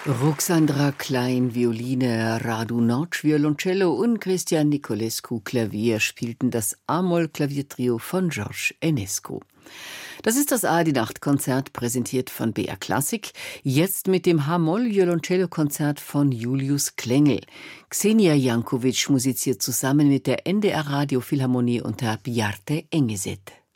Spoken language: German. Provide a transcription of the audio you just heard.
Ruxandra Klein, Violine, Radu Notch, Violoncello und Christian Nicolescu, Klavier, spielten das A-Moll-Klaviertrio von George Enescu. Das ist das ARD-Nacht-Konzert, präsentiert von BR Klassik, jetzt mit dem H-Moll-Violoncello-Konzert von Julius Klengel. Xenia Jankovic musiziert zusammen mit der NDR Radio Philharmonie unter Bjarte Engeset.